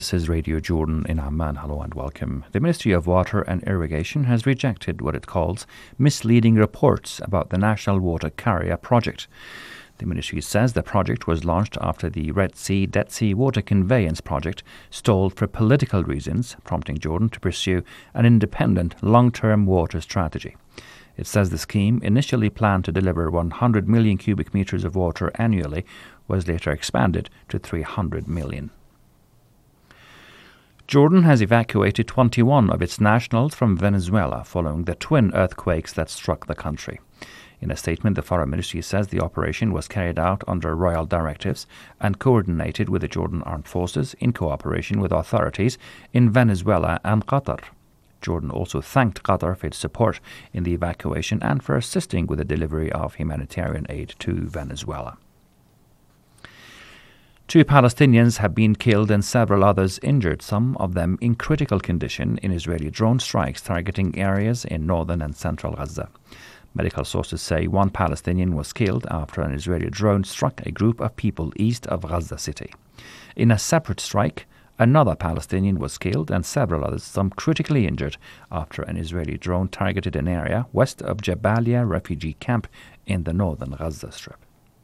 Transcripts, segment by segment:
This is Radio Jordan in Amman. Hello and welcome. The Ministry of Water and Irrigation has rejected what it calls misleading reports about the National Water Carrier project. The ministry says the project was launched after the Red Sea Dead Sea Water Conveyance project stalled for political reasons, prompting Jordan to pursue an independent long-term water strategy. It says the scheme, initially planned to deliver 100 million cubic metres of water annually, was later expanded to 300 million. Jordan has evacuated 21 of its nationals from Venezuela following the twin earthquakes that struck the country. In a statement, the Foreign Ministry says the operation was carried out under royal directives and coordinated with the Jordan Armed Forces in cooperation with authorities in Venezuela and Qatar. Jordan also thanked Qatar for its support in the evacuation and for assisting with the delivery of humanitarian aid to Venezuela. 2 Palestinians have been killed and several others injured, some of them in critical condition, in Israeli drone strikes targeting areas in northern and central Gaza. Medical sources say 1 Palestinian was killed after an Israeli drone struck a group of people east of Gaza City. In a separate strike, another Palestinian was killed and several others, some critically injured, after an Israeli drone targeted an area west of Jabalia refugee camp in the northern Gaza Strip.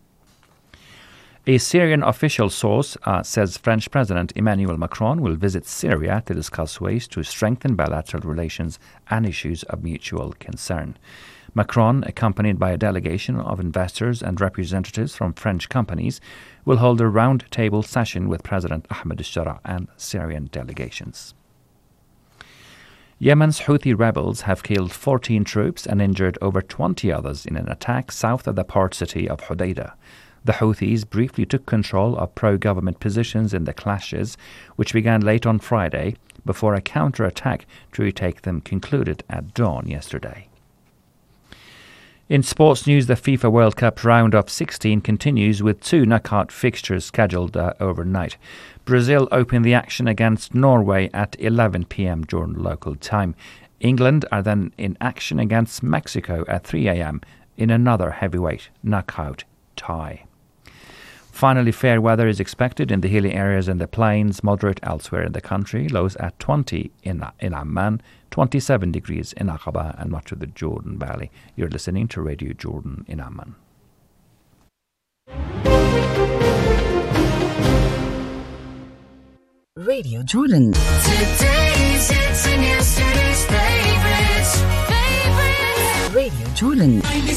A Syrian official source says French President Emmanuel Macron will visit Syria to discuss ways to strengthen bilateral relations and issues of mutual concern. Macron, accompanied by a delegation of investors and representatives from French companies, will hold a round-table session with President Ahmed al-Shara and Syrian delegations. Yemen's Houthi rebels have killed 14 troops and injured over 20 others in an attack south of the port city of Hodeidah. The Houthis briefly took control of pro-government positions in the clashes, which began late on Friday, before a counter-attack to retake them concluded at dawn yesterday. In sports news, the FIFA World Cup round of 16 continues with 2 knockout fixtures scheduled overnight. Brazil open the action against Norway at 11 p.m. during local time. England are then in action against Mexico at 3 a.m. in another heavyweight knockout tie. Finally, fair weather is expected in the hilly areas and the plains, moderate elsewhere in the country. Lows at 20 in Amman, 27 degrees in Aqaba and much of the Jordan Valley. You're listening to Radio Jordan in Amman. Radio Jordan. Today's hits and yesterday's favorites. Radio Jordan.